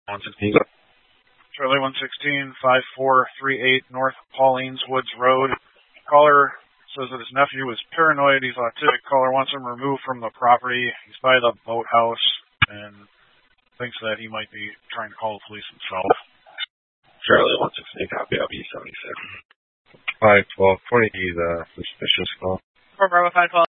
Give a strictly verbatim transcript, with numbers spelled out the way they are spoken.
one sixteen. Charlie one sixteen, five four three eight North Pauline's Woods Road. Caller says that his nephew is paranoid. He's autistic. Caller wants him removed from the property. He's by the boathouse and thinks that he might be trying to call the police himself. Charlie one sixteen, copy of E seventy-six. five twelve twenty, the suspicious call. four Bravo five twelve.